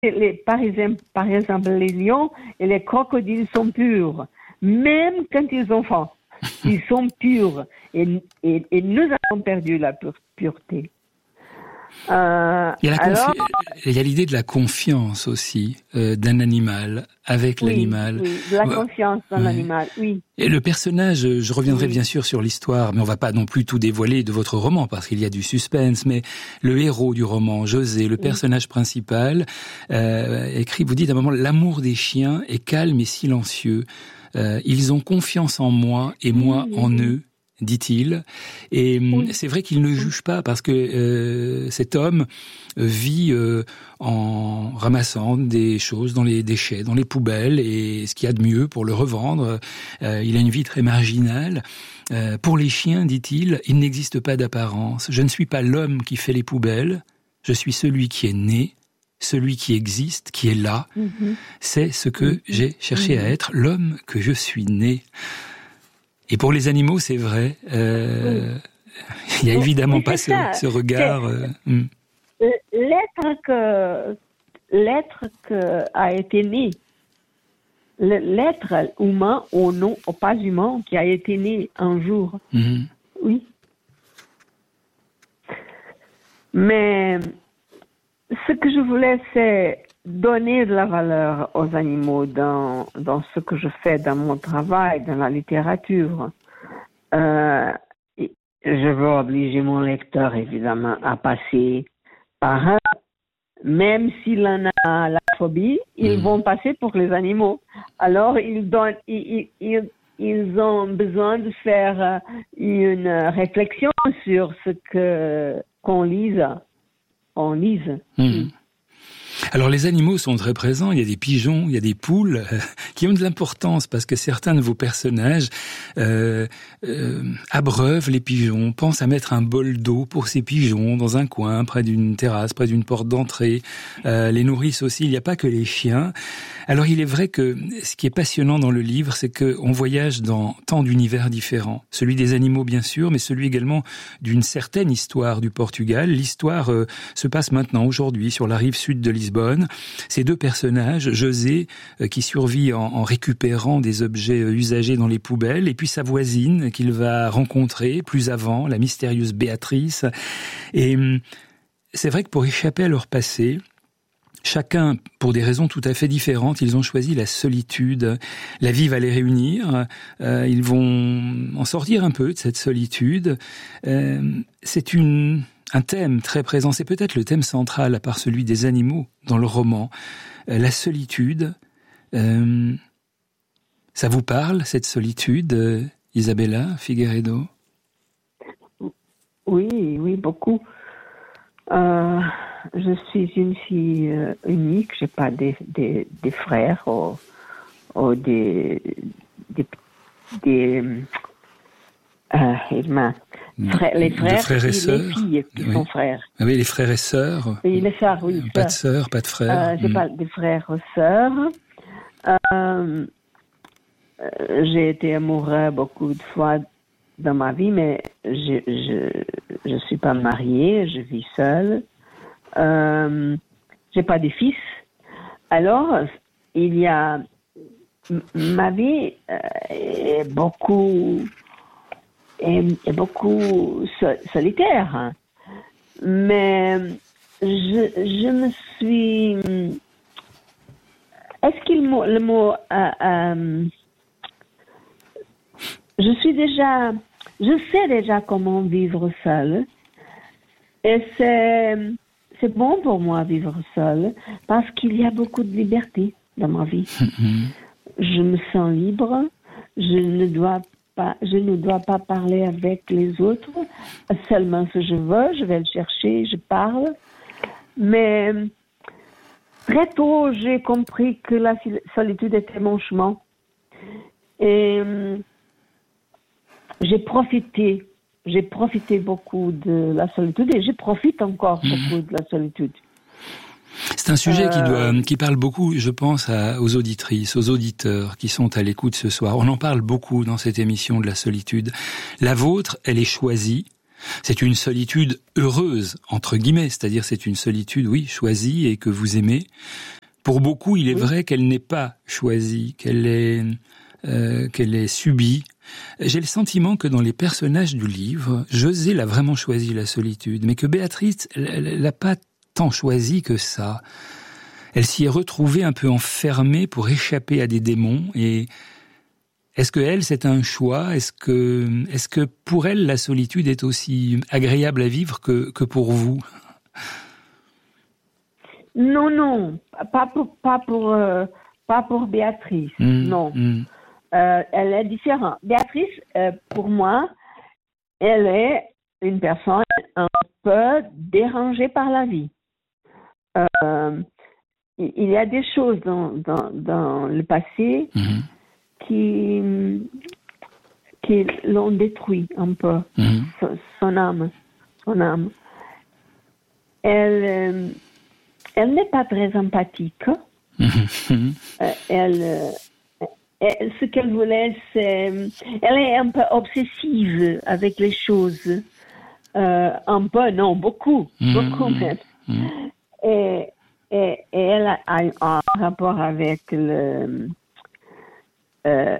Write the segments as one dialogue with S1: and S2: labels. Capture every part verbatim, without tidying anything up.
S1: les, par exemple, par exemple, les lions et les crocodiles sont purs, même quand ils ont faim. Ils sont purs. Et, et, et nous avons perdu la pure, pureté. Euh,
S2: il, y a la
S1: alors,
S2: confi- il y a l'idée de la confiance aussi euh, d'un animal avec
S1: oui,
S2: l'animal.
S1: Oui, de la
S2: ouais.
S1: confiance dans ouais. l'animal, oui.
S2: Et le personnage, je reviendrai oui. bien sûr sur l'histoire, mais on va pas non plus tout dévoiler de votre roman parce qu'il y a du suspense. Mais le héros du roman, José, le oui. personnage principal, euh, écrit, vous dites à un moment, l'amour des chiens est calme et silencieux. Euh, ils ont confiance en moi et moi oui, en oui. eux, dit-il. Et oui. c'est vrai qu'il ne juge pas parce que euh, cet homme vit euh, en ramassant des choses dans les déchets, dans les poubelles, et ce qu'il y a de mieux pour le revendre. Euh, il a une vie très marginale. Euh, pour les chiens, dit-il, il n'existe pas d'apparence. Je ne suis pas l'homme qui fait les poubelles, je suis celui qui est né, celui qui existe, qui est là. Mm-hmm. C'est ce que mm-hmm. j'ai cherché mm-hmm. à être, l'homme que je suis né. Et pour les animaux, c'est vrai. Euh, oui. Il n'y a évidemment oui, pas ce, ce regard. Euh, hmm.
S1: L'être que l'être que a été né, l'être humain ou non, ou pas humain, qui a été né un jour. Mm-hmm. Oui. Mais ce que je voulais, c'est donner de la valeur aux animaux dans, dans ce que je fais dans mon travail, dans la littérature. Euh, je veux obliger mon lecteur, évidemment, à passer par un. Même s'il en a la phobie, ils mmh. vont passer pour les animaux. Alors, ils, donnent, ils, ils, ils ont besoin de faire une réflexion sur ce que, qu'on lise. On lise. Mmh.
S2: Alors les animaux sont très présents, il y a des pigeons, il y a des poules euh, qui ont de l'importance parce que certains de vos personnages euh, euh, abreuvent les pigeons, pensent à mettre un bol d'eau pour ces pigeons dans un coin, près d'une terrasse, près d'une porte d'entrée, euh, les nourrissent aussi, il n'y a pas que les chiens. Alors il est vrai que ce qui est passionnant dans le livre, c'est qu'on voyage dans tant d'univers différents. Celui des animaux bien sûr, mais celui également d'une certaine histoire du Portugal. L'histoire euh, se passe maintenant, aujourd'hui, sur la rive sud de Lisbonne. Ces deux personnages, José, euh, qui survit en, en récupérant des objets euh, usagés dans les poubelles, et puis sa voisine qu'il va rencontrer plus avant, la mystérieuse Béatrice. Et euh, c'est vrai que pour échapper à leur passé, chacun, pour des raisons tout à fait différentes, ils ont choisi la solitude. La vie va les réunir, euh, ils vont en sortir un peu de cette solitude. Euh, c'est une... un thème très présent, c'est peut-être le thème central, à part celui des animaux, dans le roman. Euh, la solitude, euh, ça vous parle, cette solitude, euh, Isabella Figueiredo?
S1: Oui, oui, beaucoup. Euh, je suis une fille euh, unique, je n'ai pas des, des, des frères ou, ou des... des, des euh, Frère, les frères,
S2: frères et, et
S1: sœurs. Les filles qui
S2: oui.
S1: sont frères.
S2: Ah oui, les frères et sœurs.
S1: Oui, les sœurs, oui.
S2: Pas de sœurs, pas de frères.
S1: Euh, j'ai mm. pas de frères ou sœurs. Euh, j'ai été amoureux beaucoup de fois dans ma vie, mais je je je suis pas mariée, je vis seule. Euh, j'ai pas de fils. Alors, il y a ma vie euh, est beaucoup est, est beaucoup sol, solitaire, hein. Mais je je me suis est-ce qu'il le mot euh, euh, je suis déjà je sais déjà comment vivre seule et c'est c'est bon pour moi vivre seule parce qu'il y a beaucoup de liberté dans ma vie. Mm-hmm. Je me sens libre, je ne dois pas, je ne dois pas parler avec les autres, seulement si je veux, je vais le chercher, je parle. Mais très tôt, j'ai compris que la solitude était mon chemin. Et j'ai profité, j'ai profité beaucoup de la solitude et je profite encore mmh. beaucoup de la solitude.
S2: C'est un sujet
S1: euh...
S2: qui doit, qui parle beaucoup, je pense, à, aux auditrices, aux auditeurs qui sont à l'écoute ce soir. On en parle beaucoup dans cette émission de la solitude. La vôtre, elle est choisie. C'est une solitude heureuse, entre guillemets, c'est-à-dire c'est une solitude, oui, choisie et que vous aimez. Pour beaucoup, il est oui. vrai qu'elle n'est pas choisie, qu'elle est, euh, qu'elle est subie. J'ai le sentiment que dans les personnages du livre, José l'a vraiment choisi, la solitude, mais que Béatrice l'a pas tant choisi que ça. Elle s'y est retrouvée un peu enfermée pour échapper à des démons. Et est-ce que elle, c'est un choix ? Est-ce que, est-ce que pour elle, la solitude est aussi agréable à vivre que, que pour vous ?
S1: Non, non, pas pour, pas pour, euh, pas pour Béatrice, mmh, non. Mmh. Euh, elle est différente. Béatrice, euh, pour moi, elle est une personne un peu dérangée par la vie. Euh, il y a des choses dans, dans, dans le passé mmh. qui, qui l'ont détruit un peu, mmh. son, son âme, son âme. Elle, euh, elle n'est pas très empathique. Mmh. Euh, elle, elle, ce qu'elle voulait, c'est, elle est un peu obsessive avec les choses. Euh, un peu, non, beaucoup, mmh. beaucoup même. Mmh. Et, et, et elle a un rapport avec le, euh,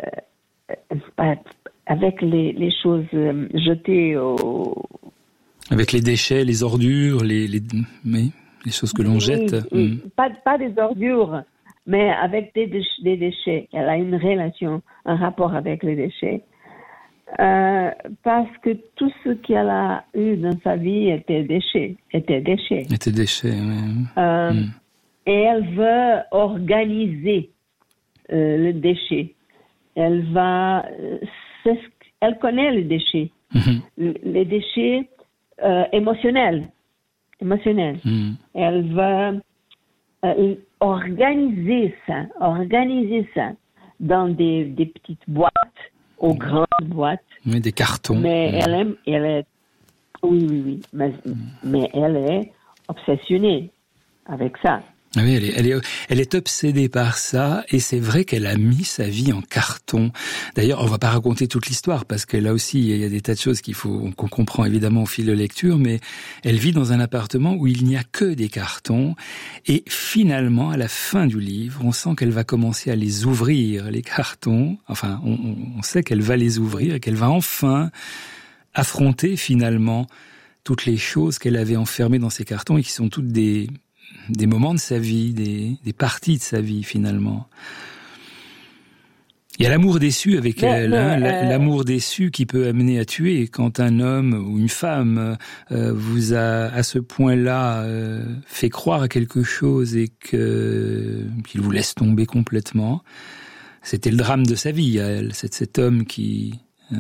S1: avec les, les choses jetées au...
S2: Avec les déchets, les ordures, les, les, oui, les choses que l'on
S1: oui,
S2: jette.
S1: Oui.
S2: Mm.
S1: Pas, pas des ordures, mais avec des, déch- des déchets. Elle a une relation, un rapport avec les déchets. Euh, parce que tout ce qu'elle a eu dans sa vie était déchets, était déchets.
S2: Était déchets, oui.
S1: Euh, mm. Et elle veut organiser euh, le déchet. Elle va, c'est ce, elle connaît les déchets. Mm-hmm. Les déchets euh, émotionnels, émotionnels. Mm. Elle va euh, organiser ça, organiser ça dans des, des petites boîtes, aux grandes boîtes.
S2: Mais des cartons.
S1: Mais mmh. elle aime, elle est, oui, oui, oui, mais, mmh. mais elle est obsessionnée avec ça.
S2: Oui, elle est, elle est, elle est obsédée par ça, et c'est vrai qu'elle a mis sa vie en carton. D'ailleurs, on va pas raconter toute l'histoire, parce que là aussi, il y a des tas de choses qu'il faut, qu'on comprend évidemment au fil de lecture, mais elle vit dans un appartement où il n'y a que des cartons, et finalement, à la fin du livre, on sent qu'elle va commencer à les ouvrir, les cartons. Enfin, on, on sait qu'elle va les ouvrir, et qu'elle va enfin affronter finalement toutes les choses qu'elle avait enfermées dans ces cartons, et qui sont toutes des des moments de sa vie, des, des parties de sa vie, finalement. Il y a l'amour déçu avec mais, elle, mais, hein, euh... l'amour déçu qui peut amener à tuer. Quand un homme ou une femme euh, vous a, à ce point-là, euh, fait croire à quelque chose et que, qu'il vous laisse tomber complètement, c'était le drame de sa vie, à elle. C'est cet homme qui... Euh,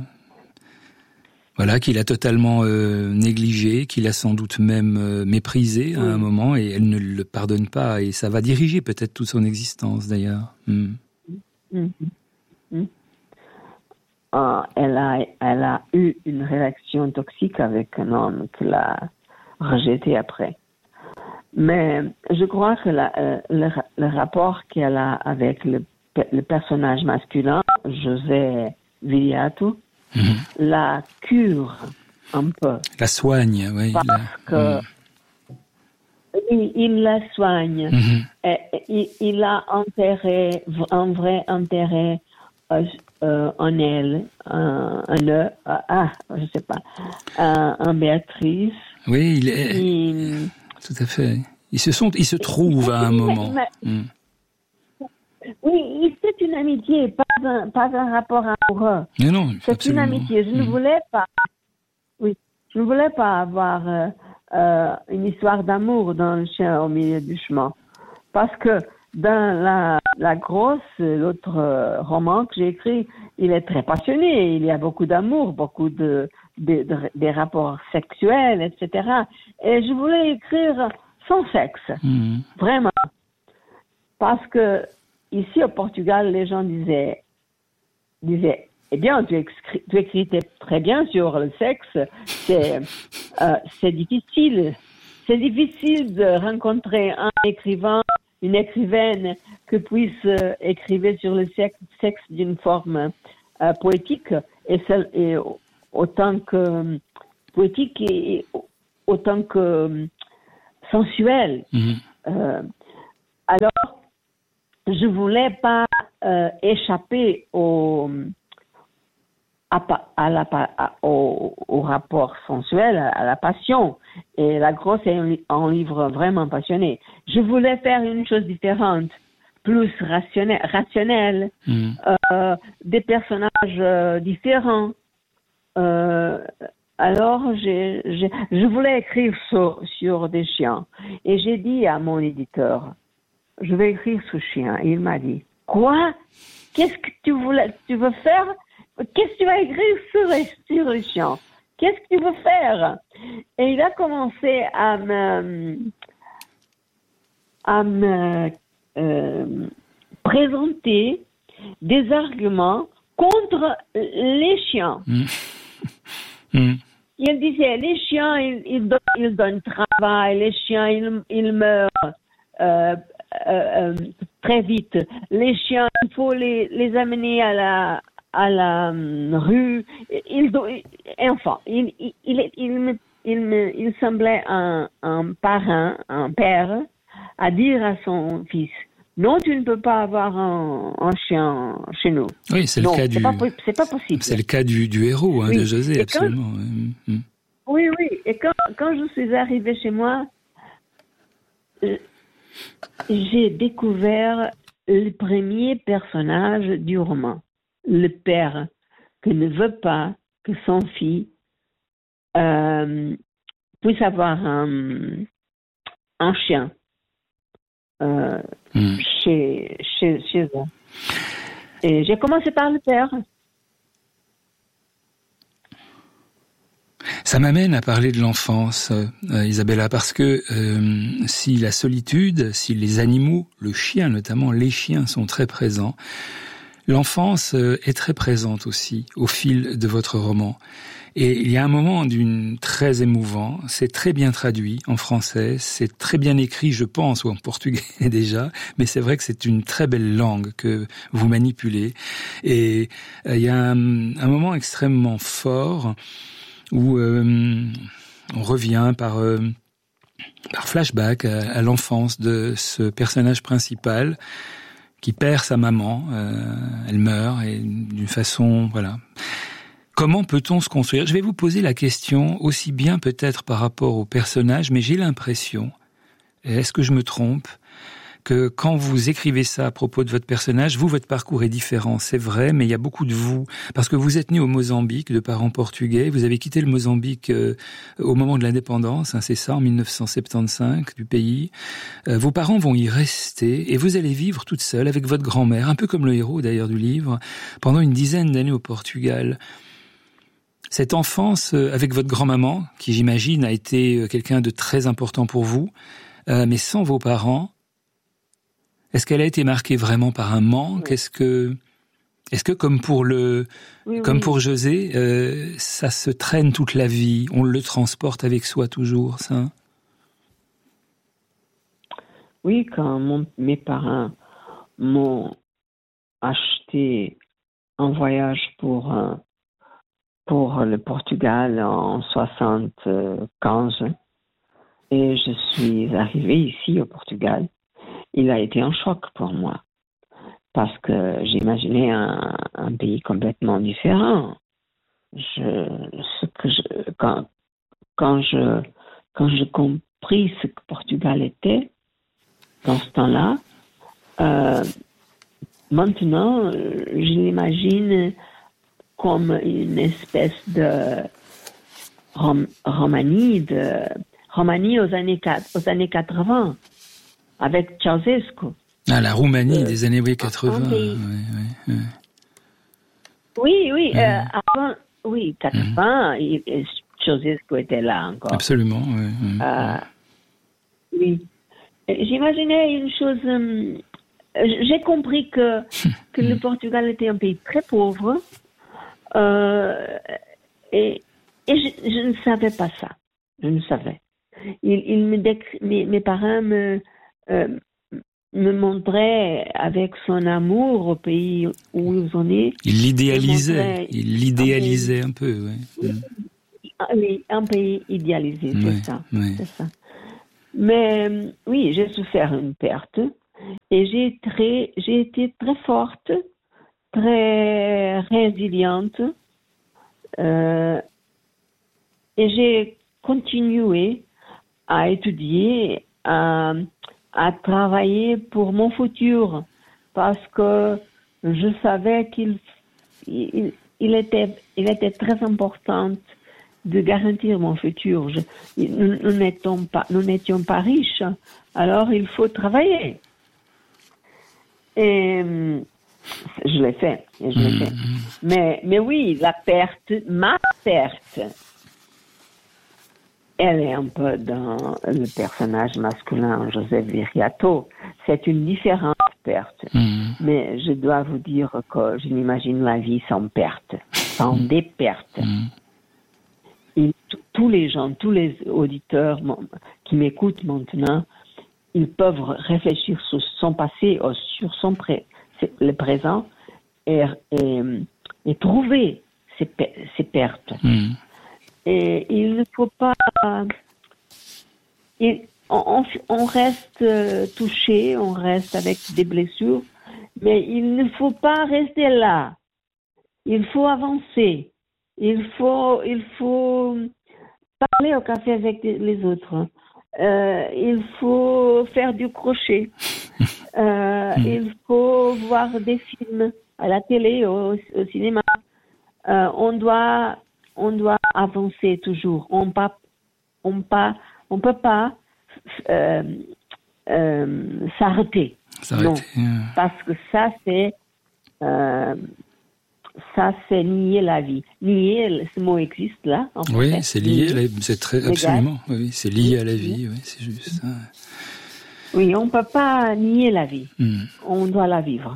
S2: Voilà, qu'il a totalement euh, négligé, qu'il a sans doute même euh, méprisé à oui. un moment, et elle ne le pardonne pas, et ça va diriger peut-être toute son existence d'ailleurs. Mm.
S1: Mm. Mm. Uh, elle a, elle a eu une réaction toxique avec un homme qui l'a rejeté après. Mais je crois que la, euh, le, le rapport qu'elle a avec le, le personnage masculin, José Viriato, Mmh. la cure un peu.
S2: La soigne, oui.
S1: Parce
S2: la...
S1: que mmh. il, il la soigne. Mmh. Et, il, il a intérêt, un vrai intérêt euh, euh, en elle, un, un, un ah, je sais pas, un, un Béatrice.
S2: Oui, il est. Il... Tout à fait. Ils se sont, ils se trouvent à un moment. Mais, mais... Mmh.
S1: Oui, c'est une amitié, pas un, pas un rapport amoureux.
S2: Mais non,
S1: c'est
S2: absolument.
S1: une amitié. Je mmh. ne voulais pas, oui, je ne voulais pas avoir euh, euh, une histoire d'amour dans Le chien au milieu du chemin, parce que dans la, la grosse, l'autre euh, roman que j'ai écrit, il est très passionné. Il y a beaucoup d'amour, beaucoup de, de, de des rapports sexuels, et cetera. Et je voulais écrire sans sexe, mmh. vraiment, parce que ici, au Portugal, les gens disaient, disaient eh bien, tu écris, tu écris très bien sur le sexe, c'est, euh, c'est difficile. C'est difficile de rencontrer un écrivain, une écrivaine qui puisse euh, écrire sur le sexe, sexe d'une forme euh, poétique et, celle, et autant que poétique et autant que sensuelle. Mmh. Euh, alors, je voulais pas euh, échapper au, à, à la, à, au, au rapport sensuel, à, à la passion. Et La Grosse est un, un livre vraiment passionné. Je voulais faire une chose différente, plus rationnelle, rationnelle mmh. euh, des personnages euh, différents. Euh, alors, j'ai, j'ai, je voulais écrire sur, sur des chiens. Et j'ai dit à mon éditeur, je vais écrire sur chien. Et il m'a dit, quoi? Qu'est-ce que tu voulais, tu veux faire? Qu'est-ce que tu vas écrire sur les, sur les chiens? Qu'est-ce que tu veux faire? Et il a commencé à me, à me euh, présenter des arguments contre les chiens. Mmh. Mmh. Il disait, les chiens, ils, ils, donnent, ils donnent travail, les chiens, ils, ils meurent euh, euh, euh, très vite. Les chiens, il faut les, les amener à la, à la um, rue. Il, il, enfin, il, il, il, il, me, il, me, il semblait un, un parrain, un père, à dire à son fils, non, tu ne peux pas avoir un, un chien chez nous.
S2: Oui, c'est
S1: non,
S2: le cas
S1: c'est
S2: du.
S1: Pas, c'est pas possible.
S2: C'est le cas du, du héros, hein, oui. de José, et absolument.
S1: Quand, oui, oui. Et quand, quand je suis arrivée chez moi, j'ai découvert le premier personnage du roman, le père qui ne veut pas que son fils euh, puisse avoir un, un chien. Euh, mmh. chez, chez, chez eux. Et j'ai commencé par le père.
S2: Ça m'amène à parler de l'enfance, euh, Isabella, parce que euh, si la solitude, si les animaux, le chien notamment, les chiens sont très présents, l'enfance euh, est très présente aussi au fil de votre roman. Et il y a un moment d'une très émouvant, c'est très bien traduit en français, c'est très bien écrit, je pense, ou en portugais déjà, mais c'est vrai que c'est une très belle langue que vous manipulez. Et euh, il y a un, un moment extrêmement fort où euh, on revient par, euh, par flashback à, à l'enfance de ce personnage principal qui perd sa maman, euh, elle meurt, et d'une façon, voilà... Comment peut-on se construire ? Je vais vous poser la question aussi bien peut-être par rapport au personnage, mais j'ai l'impression, et est-ce que je me trompe, que quand vous écrivez ça à propos de votre personnage, vous, votre parcours est différent, c'est vrai, mais il y a beaucoup de vous, parce que vous êtes né au Mozambique, de parents portugais, vous avez quitté le Mozambique euh, au moment de l'indépendance, hein, c'est ça, en dix-neuf cent soixante-quinze du pays. Euh, vos parents vont y rester, et vous allez vivre toute seule avec votre grand-mère, un peu comme le héros d'ailleurs du livre, pendant une dizaine d'années au Portugal. Cette enfance avec votre grand-maman, qui j'imagine a été quelqu'un de très important pour vous, euh, mais sans vos parents, est-ce qu'elle a été marquée vraiment par un manque ? Oui. Est-ce que, est-ce que comme pour le, oui, comme oui. pour José, euh, ça se traîne toute la vie, on le transporte avec soi toujours, ça ?
S1: Oui, quand mon, mes parents m'ont acheté un voyage pour euh, pour le Portugal en soixante-quinze et je suis arrivée ici au Portugal. Il a été un choc pour moi parce que j'imaginais un, un pays complètement différent. Je, ce que je, quand, quand je quand j'ai compris ce que Portugal était dans ce temps-là, euh, maintenant je l'imagine comme une espèce de rom- Romanie, de Romanie aux années aux années quatre-vingts, avec Ceausescu.
S2: Ah, la Roumanie euh, des années oui, quatre-vingts. Oui, oui, oui.
S1: Oui, oui, mmh. euh, avant, oui, quatre-vingts, mmh. Ceausescu était là encore.
S2: Absolument, oui. Mmh.
S1: Euh, oui. J'imaginais une chose. Euh, j'ai compris que que le Portugal était un pays très pauvre. Euh, et et je, je ne savais pas ça. Je ne savais. Il, il me décri- mes, mes parents me, euh, me montraient avec son amour au pays où ils sont nés.
S2: Il l'idéalisait. Il l'idéalisait un peu, oui.
S1: oui, un pays idéalisé, c'est
S2: oui,
S1: ça,
S2: oui.
S1: c'est ça. Mais oui, j'ai souffert une perte et j'ai très, j'ai été très forte, très résiliente, euh, et j'ai continué à étudier, à, à travailler pour mon futur, parce que je savais qu'il il, il était, il était très important de garantir mon futur. Je, nous, nous n'étions pas, nous n'étions pas riches, alors il faut travailler. Et je l'ai fait, et je l'ai fait. Mais, mais oui, la perte, ma perte, elle est un peu dans le personnage masculin, Joseph Viriato. C'est une différente perte. Mmh. Mais je dois vous dire que je n'imagine la vie sans perte, sans mmh. des pertes. Mmh. Et tous les gens, tous les auditeurs qui m'écoutent maintenant, ils peuvent réfléchir sur son passé ou sur son pré- le présent et, et, et trouver ces, ces pertes. Mmh. Et il ne faut pas... Il, on, on reste touché, on reste avec des blessures, mais il ne faut pas rester là. Il faut avancer. Il faut, il faut parler au café avec les autres. Euh, il faut faire du crochet. Euh, mmh. Il faut voir des films à la télé, au, au cinéma. Euh, on doit, on doit avancer toujours. On pas, on pas, on peut pas euh, euh, s'arrêter.
S2: s'arrêter.
S1: Non, parce que ça c'est euh, ça, c'est nier la vie. Nier, ce mot existe là. En
S2: oui,
S1: fait.
S2: c'est lié, nier. C'est très, absolument. Oui, c'est lié à la vie, oui, c'est juste ça.
S1: Oui, on ne peut pas nier la vie. Mm. On doit la vivre.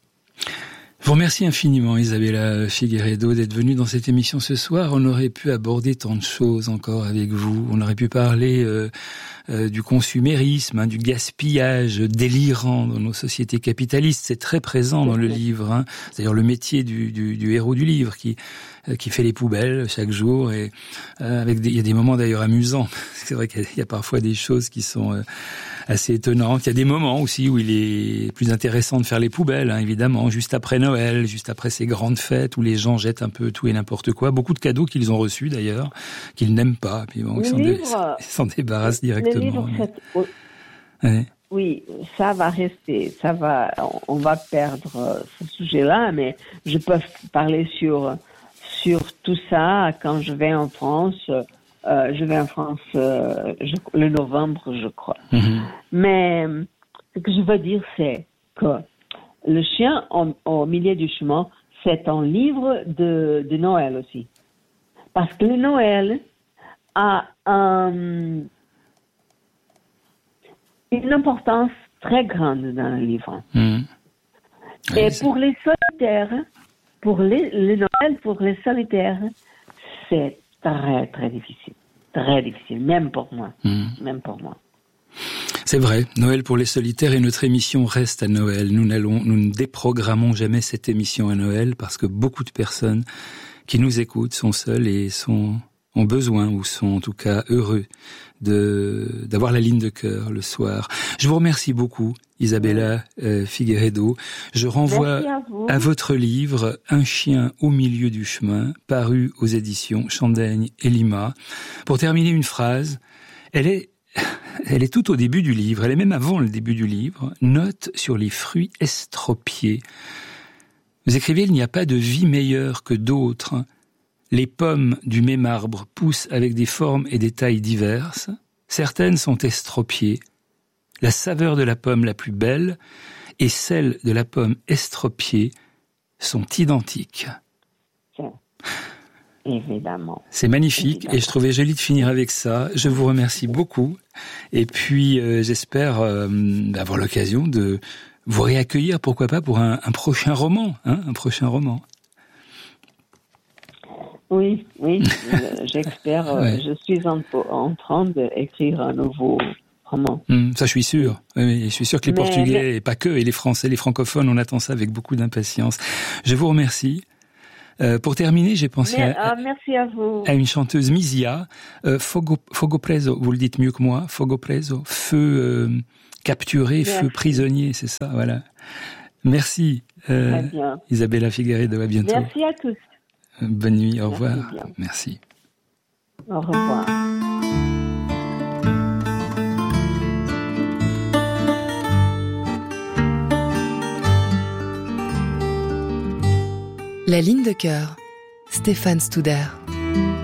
S2: Je vous remercie infiniment, Isabella Figueiredo, d'être venue dans cette émission ce soir. On aurait pu aborder tant de choses encore avec vous. On aurait pu parler euh, euh, du consumérisme, hein, du gaspillage délirant dans nos sociétés capitalistes. C'est très présent dans le livre. Hein. C'est d'ailleurs le métier du, du, du héros du livre qui euh, qui fait les poubelles chaque jour. Et euh, avec des, il y a des moments d'ailleurs amusants. C'est vrai qu'il y a parfois des choses qui sont euh, assez étonnantes. Il y a des moments aussi où il est plus intéressant de faire les poubelles, hein, évidemment, juste après Noël, juste après ces grandes fêtes où les gens jettent un peu tout et n'importe quoi. Beaucoup de cadeaux qu'ils ont reçus d'ailleurs, qu'ils n'aiment pas, puis bon, ils s'en, dé... ils s'en débarrassent directement.
S1: Livre,
S2: mais...
S1: oh.
S2: ouais.
S1: Oui, ça va rester, ça va, on va perdre ce sujet-là, mais je peux parler sur sur tout ça quand je vais en France. Euh, je vais en France euh, je, le novembre, je crois. Mm-hmm. Mais ce que je veux dire, c'est que Le chien au, au milieu du chemin, c'est un livre de, de Noël aussi. Parce que le Noël a un, une importance très grande dans le livre. Mmh. Et oui, pour les solitaires, pour les, le Noël, pour les solitaires, c'est très, très difficile. Très difficile, même pour moi. Mmh. Même pour moi.
S2: C'est vrai, Noël pour les solitaires et notre émission reste à Noël. Nous n'allons, nous ne déprogrammons jamais cette émission à Noël parce que beaucoup de personnes qui nous écoutent sont seules et sont, ont besoin ou sont en tout cas heureux de, d'avoir la ligne de cœur le soir. Je vous remercie beaucoup, Isabella euh, Figueiredo. Je renvoie à, à votre livre « Un chien au milieu du chemin », paru aux éditions Chandaigne et Lima. Pour terminer, une phrase. Elle est Elle est tout au début du livre, elle est même avant le début du livre. Note sur les fruits estropiés. Vous écrivez, il n'y a pas de vie meilleure que d'autres. Les pommes du même arbre poussent avec des formes et des tailles diverses. Certaines sont estropiées. La saveur de la pomme la plus belle et celle de la pomme estropiée sont identiques.
S1: Évidemment.
S2: C'est magnifique. Évidemment. Et je trouvais joli de finir avec ça. Je vous remercie beaucoup. Et puis, euh, j'espère euh, avoir l'occasion de vous réaccueillir, pourquoi pas, pour un, un prochain roman. Hein, un prochain roman.
S1: Oui, oui, j'espère. Euh, ouais. Je suis en, en train d'écrire un nouveau roman.
S2: Mmh, ça, je suis sûr. Oui, je suis sûr que les mais, Portugais, mais... et pas que, et les Français, les francophones, on attend ça avec beaucoup d'impatience. Je vous remercie. Euh, pour terminer, j'ai pensé
S1: Mer-
S2: à,
S1: ah, merci à vous.
S2: à une chanteuse Misia, euh, Fogo, Fogo Preso, vous le dites mieux que moi, Fogo Preso, feu euh, capturé, merci. Feu prisonnier, c'est ça, voilà. Merci, euh,
S1: Très bien.
S2: Isabella Figueiredo, à bientôt.
S1: Merci à tous.
S2: Bonne nuit, au
S1: Merci
S2: revoir.
S1: bien.
S2: Merci.
S1: Au revoir.
S3: La ligne de cœur, Stéphane Studer.